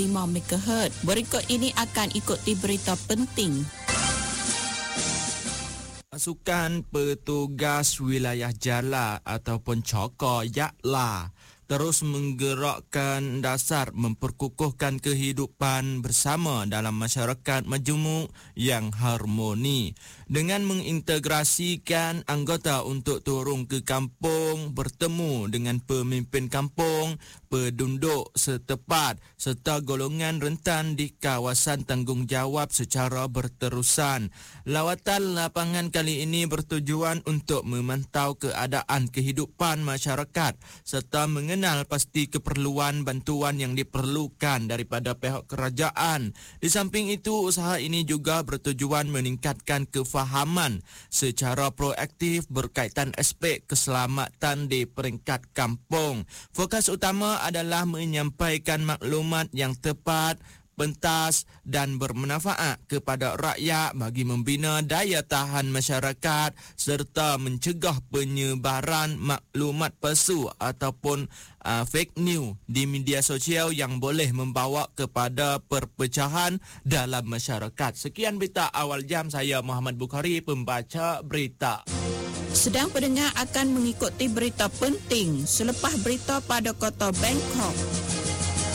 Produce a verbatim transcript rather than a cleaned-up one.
lima megahertz. Berikut ini akan ikuti berita penting. Pasukan petugas wilayah jala ataupun Cokor Yakla terus menggerakkan dasar memperkukuhkan kehidupan bersama dalam masyarakat majmuk yang harmoni dengan mengintegrasikan anggota untuk turun ke kampung, bertemu dengan pemimpin kampung, penduduk setempat serta golongan rentan di kawasan tanggungjawab secara berterusan. Lawatan lapangan kali ini bertujuan untuk memantau keadaan kehidupan masyarakat serta mengenal pasti keperluan bantuan yang diperlukan daripada pihak kerajaan. Di samping itu, usaha ini juga bertujuan meningkatkan kefahaman secara proaktif berkaitan aspek keselamatan di peringkat kampung. Fokus utama adalah menyampaikan maklumat yang tepat, pentas dan bermanfaat kepada rakyat bagi membina daya tahan masyarakat serta mencegah penyebaran maklumat palsu ataupun uh, fake news di media sosial yang boleh membawa kepada perpecahan dalam masyarakat. Sekian berita awal jam, saya Muhammad Bukhari, pembaca berita. Sedang pendengar akan mengikuti berita penting selepas berita pada kota Bangkok.